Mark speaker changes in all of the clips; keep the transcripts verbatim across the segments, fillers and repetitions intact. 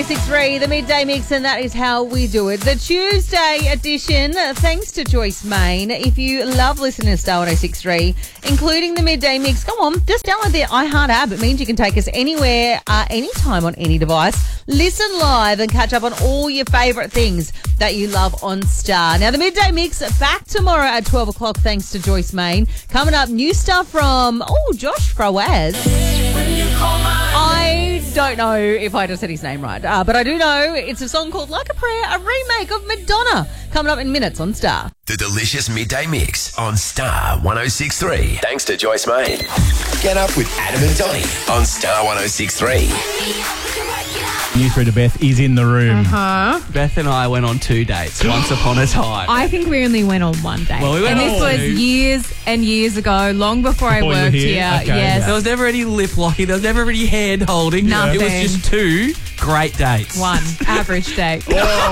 Speaker 1: oh six three, the Midday Mix, and that is how we do it. The Tuesday edition, thanks to Joyce Main. If you love listening to Star one oh six three, including the Midday Mix, come on, just download the iHeart app. It means you can take us anywhere, uh, anytime on any device. Listen live and catch up on all your favourite things that you love on Star. Now, the Midday Mix back tomorrow at twelve o'clock, thanks to Joyce Main. Coming up, new stuff from, oh, Josh Frawaz. I don't know if I just said his name right, uh, but I do know it's a song called Like a Prayer, a remake of Madonna. Coming up in minutes on Star.
Speaker 2: The delicious Midday Mix on Star one oh six three. Thanks to Joyce Main. Get up with Adam and Donnie on Star one oh six three.
Speaker 3: You through to Beth is in the room.
Speaker 4: Uh-huh.
Speaker 5: Beth and I went on two dates once upon a time.
Speaker 4: I think we only went on one date.
Speaker 5: Well, we went
Speaker 4: and
Speaker 5: on
Speaker 4: this was
Speaker 5: two.
Speaker 4: years and years ago, long before, I
Speaker 3: Before you were
Speaker 4: worked
Speaker 3: here?
Speaker 4: here.
Speaker 3: Okay,
Speaker 4: yes.
Speaker 3: yeah.
Speaker 5: There was never any lip locking. There was never any hand holding.
Speaker 4: Nothing.
Speaker 5: It was just two great dates.
Speaker 4: One average date.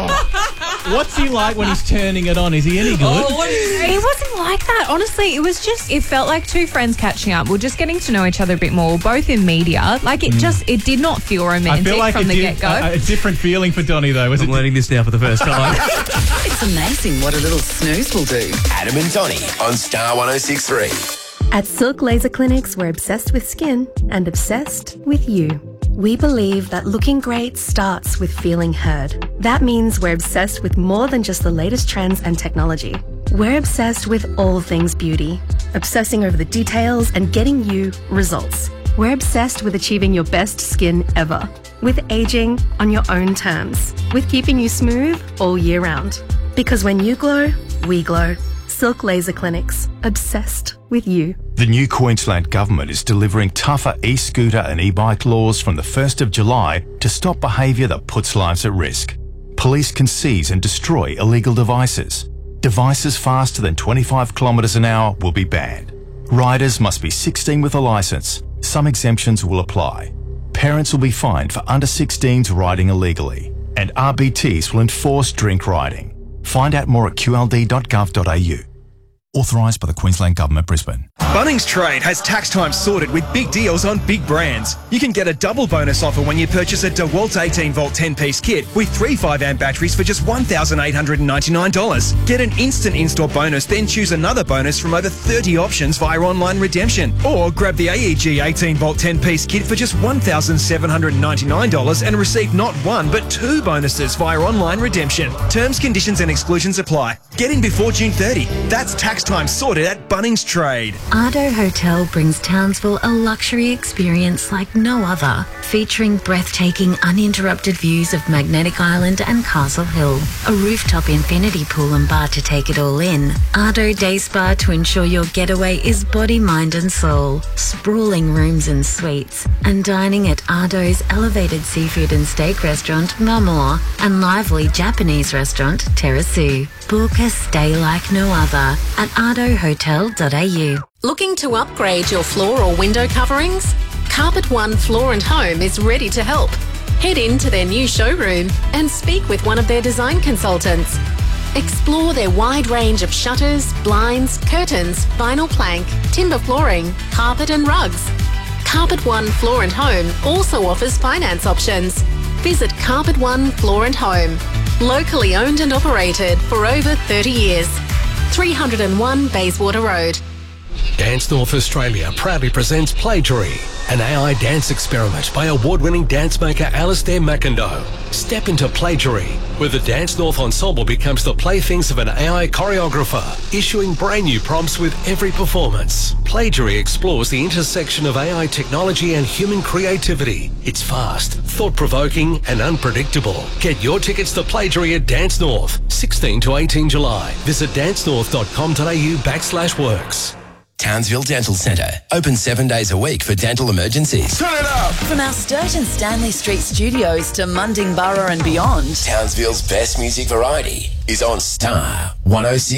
Speaker 3: What's he like when he's turning it on? Is he any good?
Speaker 5: Oh, what is
Speaker 4: It wasn't like that. Honestly, it was just, it felt like two friends catching up. We're just getting to know each other a bit more. We're both in media. Like, it just, it did not feel romantic
Speaker 3: I feel like
Speaker 4: from
Speaker 3: a,
Speaker 4: the
Speaker 3: di-
Speaker 4: get-go.
Speaker 3: a, a different feeling for Donnie, though. Was
Speaker 5: I'm
Speaker 3: it?
Speaker 5: learning this now for the first time.
Speaker 6: It's amazing what a little snooze will do.
Speaker 2: Adam and Donnie on Star one oh six three.
Speaker 7: At Silk Laser Clinics, we're obsessed with skin and obsessed with you. We believe that looking great starts with feeling heard. That means we're obsessed with more than just the latest trends and technology. We're obsessed with all things beauty, obsessing over the details and getting you results. We're obsessed with achieving your best skin ever, with aging on your own terms, with keeping you smooth all year round. Because when you glow, we glow. Silk Laser Clinics, obsessed with you.
Speaker 8: The new Queensland Government is delivering tougher e-scooter and e-bike laws from the first of July to stop behaviour that puts lives at risk. Police can seize and destroy illegal devices. Devices faster than twenty-five kilometres an hour will be banned. Riders must be sixteen with a licence. Some exemptions will apply. Parents will be fined for under sixteens riding illegally. And R B Ts will enforce drink riding. Find out more at q l d dot gov dot a u. Authorised by the Queensland Government, Brisbane.
Speaker 9: Bunnings Trade has tax time sorted with big deals on big brands. You can get a double bonus offer when you purchase a DeWalt eighteen volt ten piece kit with three five amp batteries for just one thousand eight hundred ninety-nine dollars. Get an instant in-store bonus, then choose another bonus from over thirty options via online redemption. Or grab the A E G eighteen volt ten piece kit for just one thousand seven hundred ninety-nine dollars and receive not one but two bonuses via online redemption. Terms, conditions and exclusions apply. Get in before June thirtieth. That's tax time sorted at Bunnings Trade.
Speaker 10: Ardo Hotel brings Townsville a luxury experience like no other, featuring breathtaking uninterrupted views of Magnetic Island and Castle Hill, a rooftop infinity pool and bar to take it all in, Ardo Day Spa to ensure your getaway is body, mind and soul, sprawling rooms and suites, and dining at Ardo's elevated seafood and steak restaurant Mamor and lively Japanese restaurant Terrasu. Book a stay like no other at ardo hotel dot a u.
Speaker 11: Looking to upgrade your floor or window coverings? Carpet One Floor and Home is ready to help. Head into their new showroom and speak with one of their design consultants. Explore their wide range of shutters, blinds, curtains, vinyl plank, timber flooring, carpet and rugs. Carpet One Floor and Home also offers finance options. Visit Carpet One Floor and Home. Locally owned and operated for over thirty years. three oh one Bayswater Road.
Speaker 2: Dance North Australia proudly presents Plagiary, an A I dance experiment by award-winning dance maker Alistair McIndoe. Step into Plagiary, where the Dance North Ensemble becomes the playthings of an A I choreographer, issuing brand new prompts with every performance. Plagiary explores the intersection of A I technology and human creativity. It's fast, thought-provoking and unpredictable. Get your tickets to Plagiary at Dance North, sixteen to eighteen July. Visit dancenorth dot com dot a u backslash works.
Speaker 12: Townsville Dental Centre, open seven days a week for dental emergencies.
Speaker 6: Turn it up! From our Sturt and Stanley Street studios to Munding Borough and beyond,
Speaker 12: Townsville's best music variety is on Star one oh six.